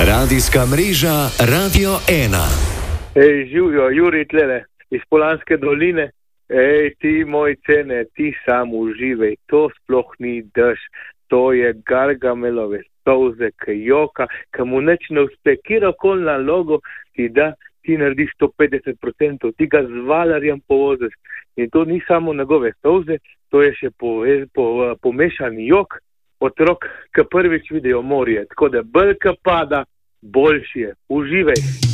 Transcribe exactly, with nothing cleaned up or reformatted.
Radijska mreža Radio ena. Ej, živijo, Juri tlele, iz Polanske doline. Ej, ti moj cene, ti sam uživaj, to sploh ni dež, to je Gargamelove solze, ki joka, ki mu neč ne uspe, kjerokoli nalogo ti da, ti narediš sto petdeset procentov, ti ga z valarjem povoziš. In to ni samo njegove solze, to je še po, po, pomešan jok, otrok, ki prvič vidijo morje, tako da bolj, ki pada, boljši je. Uživaj.